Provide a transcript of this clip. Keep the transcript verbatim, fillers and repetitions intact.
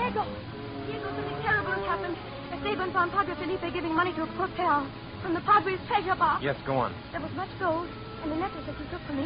Diego! Diego, something terrible has happened. Esteban found Padre Felipe giving money to a hotel from the Padre's treasure box. Yes, go on. There was much gold and the necklace that you took from me